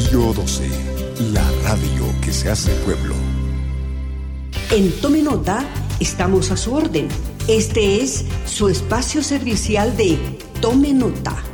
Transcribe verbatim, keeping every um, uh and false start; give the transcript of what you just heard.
Radio doce, la radio que se hace pueblo. En Tome Nota estamos a su orden. Este es su espacio servicial de Tome Nota.